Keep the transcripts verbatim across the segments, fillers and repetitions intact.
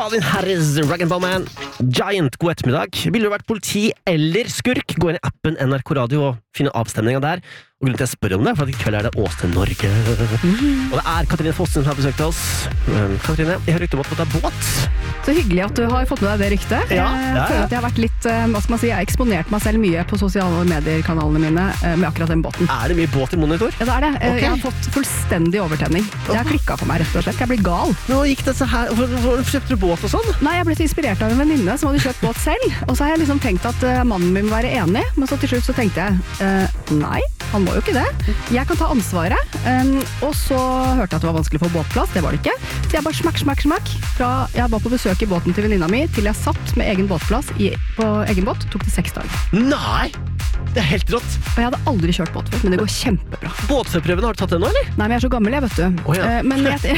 Calvin Harris, Rag and Bowman, Giant, god ettermiddag. Vil du vært politi eller skurk? Gå inn i appen N R K Radio og finne avstemningen der. Og grunnen til at jeg spør om det, for at i kveld er det Åsted Norge. Mm. Og det er Katrine Fossen som har besøkt oss. Um, Katrine, jeg har rykte om at du har båt. Så hyggelig at du har fått med deg det ryktet. Ja, jeg ja, føler ja. at jeg har vært litt, hva skal man si, jeg har eksponert meg selv mye på sosiale medier-kanalene mine med akkurat den båten. Er det mye båt i monitor? Ja, det er det. Okay. Jeg har fått fullstendig overtenning. Det har klikket for meg, rett og slett. Jeg blir gal. Nå gikk det så her. Hvor kjøpte du båt og sånn? Nei, jeg ble så inspirert av en venninne som hadde kjøpt båt selv. Og så har jeg liksom tenkt at uh, mannen min må være enig, men så til slutt så tenkte jeg, uh, nei, han må jo ikke det. Jeg kan ta ansvaret. Um, og så hørte jeg at det var vanskelig å få båtplass, det var det ikke. Så jeg bare smakk, smakk, smakk. Fra jeg var på besøk i båten til venninna mi, til jeg satt med egen båtplass i, på egen båt, tok det seks dager. Nei! Det er helt rått. Og jeg hadde aldri kjørt båt før, men det går kjempebra. Båtførprøven, har du tatt den nå, eller? Nei, men jeg er så gammel, jeg, vet du. Oh, ja. uh, men jeg,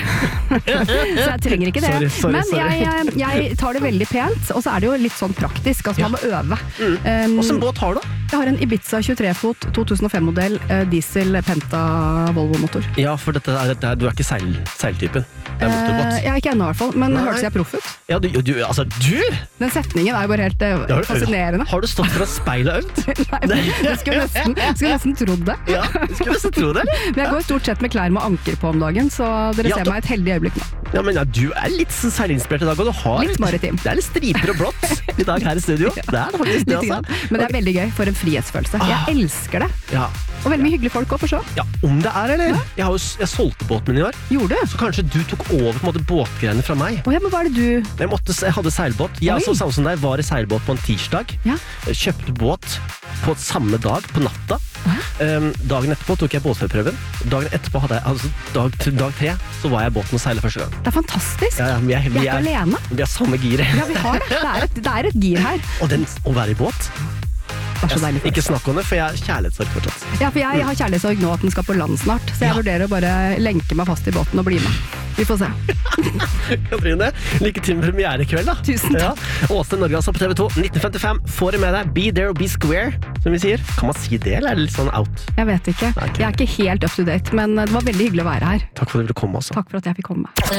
så jeg trenger ikke det. Sorry, sorry, men sorry. Jeg, jeg, jeg tar det veldig pent, og så er det jo litt sånn praktisk, altså Ja. man må øve. Mm. Um, Hvordan båt har du? Jeg har en Ibiza tjuetre fot to tusen og fem-modell uh, diesel Penta Volvo-motor. Ja, for dette er, dette er, du er ikke seil, seiltypen. Det er motorbåt. Uh, jeg er ikke ennå i hvert fall, men Nei. hørtes jeg proff ut? Ja, du, du, altså du! Den setningen er jo bare helt uh, Har du- fascinerende. Har du stått for å speile øvd? Nei, jeg skulle nesten, skulle nesten trodd det. Ja, du skulle nesten tro det. Men jeg går stort sett med klær med anker på om dagen, så dere Ja, ser da- meg et heldig øyeblikk nå. Ja, men ja, du er litt sånn seilinspirert i dag, og du har Litt maritim. Det er litt striper og blått i dag her i studio. Det er det faktisk det, Litt grann. altså. Men det er veldig gøy, for en frihetsfølelse. Jeg elsker det. Ja. Og veldig mye hyggelige folk også, for så. ja, om det er, eller? Jeg, har jo, s- jeg solgte båten min i år, Gjorde du? så kanskje du tok over på en måte båtgreiene fra meg. Å ja, men hva er det du... Jeg, måtte, jeg hadde seilbåt. Jeg Oi. også, samme som deg, var i seilbåt på en tirsdag. Ja. Jeg Kjøpte båt på samme dag, på natta. Um, dagen etterpå tok jeg båtførprøven. Dagen etterpå hadde jeg, altså dag, dag tre, så var jeg i båten og seilet første gang. Det er fantastisk. Ja, ja, vi er, Vi vi er ikke er, alene. vi er samme gir. Ja, vi har det. Det er et, det er et gir her. Og den, å være i båt, Det er så deilig. ikke snakk om det, for jeg er kjærlighetssorg fortsatt. Ja, for jeg har kjærlighetssorg nå at den skal på land snart, så jeg Ja. vurderer å bare lenke meg fast i båten og bli med. Vi får se. Katrine, lykke til med premiere i kveld da. Tusen takk. Ja. Åsted Norge altså på T V to, nitten femtifem. Får du med deg Be There or Be Square, som vi sier. Kan man si det, eller er det litt sånn out? Jeg vet ikke. Nei, ikke. Jeg er ikke helt up to date, men det var veldig hyggelig å være her. Takk for at du ville komme også. Takk for at jeg fikk komme.